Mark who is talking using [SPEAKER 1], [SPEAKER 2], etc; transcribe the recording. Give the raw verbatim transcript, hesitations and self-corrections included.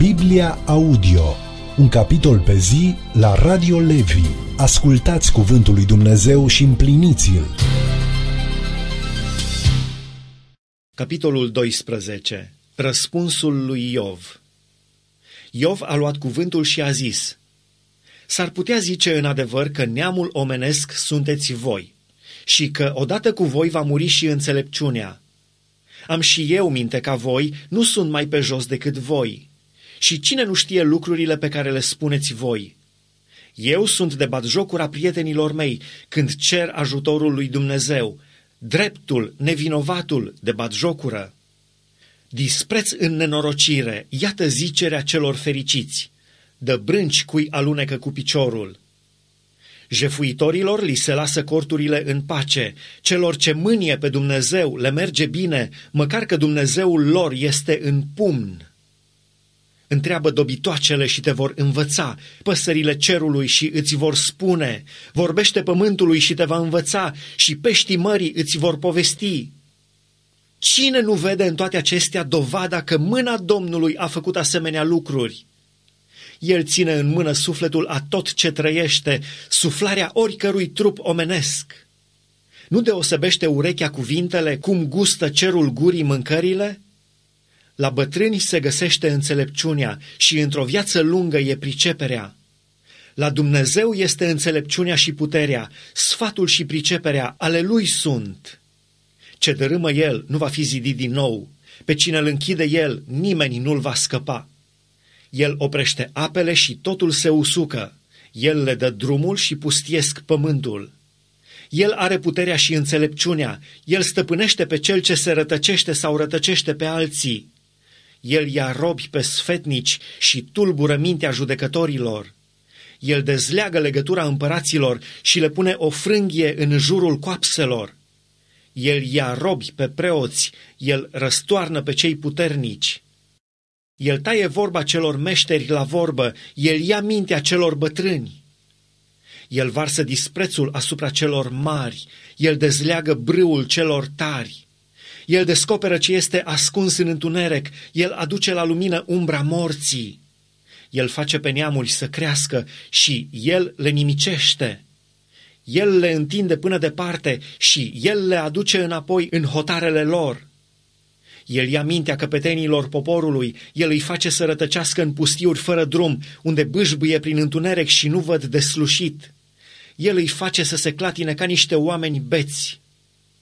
[SPEAKER 1] Biblia Audio, un capitol pe zi la Radio Levi. Ascultați cuvântul lui Dumnezeu și împliniți-l.
[SPEAKER 2] Capitolul doisprezece. Răspunsul lui Iov. Iov a luat cuvântul și a zis: S-ar putea zice în adevăr că neamul omenesc sunteți voi și că odată cu voi va muri și înțelepciunea. Am și eu minte ca voi, nu sunt mai pe jos decât voi. Și cine nu știe lucrurile pe care le spuneți voi? Eu sunt de batjocura prietenilor mei când cer ajutorul lui Dumnezeu, dreptul, nevinovatul de batjocură. Dispreț în nenorocire, iată zicerea celor fericiți, dă brânci cui alunecă cu piciorul. Jefuitorilor li se lasă corturile în pace, celor ce mânie pe Dumnezeu le merge bine, măcar că Dumnezeul lor este în pumn. Întreabă dobitoacele și te vor învăța, păsările cerului și îți vor spune, vorbește pământului și te va învăța și peștii mării îți vor povesti. Cine nu vede în toate acestea dovada că mâna Domnului a făcut asemenea lucruri? El ține în mână sufletul a tot ce trăiește, suflarea oricărui trup omenesc. Nu deosebește urechea cuvintele, cum gustă cerul gurii mâncările? La bătrâni se găsește înțelepciunea și într-o viață lungă e priceperea. La Dumnezeu este înțelepciunea și puterea, sfatul și priceperea, ale Lui sunt. Ce dărâmă El nu va fi zidit din nou, pe cine îl închide El nimeni nu-l va scăpa. El oprește apele și totul se usucă, El le dă drumul și pustiesc pământul. El are puterea și înțelepciunea, El stăpânește pe cel ce se rătăcește sau rătăcește pe alții. El ia robi pe sfetnici și tulbură mintea judecătorilor. El dezleagă legătura împăraților și le pune o frânghie în jurul coapselor. El ia robi pe preoți, El răstoarnă pe cei puternici. El taie vorba celor meșteri la vorbă, El ia mintea celor bătrâni. El varsă disprețul asupra celor mari, El dezleagă brâul celor tari. El descoperă ce este ascuns în întuneric, El aduce la lumină umbra morții. El face pe neamuri să crească și El le nimicește. El le întinde până departe și El le aduce înapoi în hotarele lor. El ia mintea căpetenilor poporului, El îi face să rătăcească în pustiuri fără drum, unde bâșbâie prin întuneric și nu văd deslușit. El îi face să se clatine ca niște oameni beți.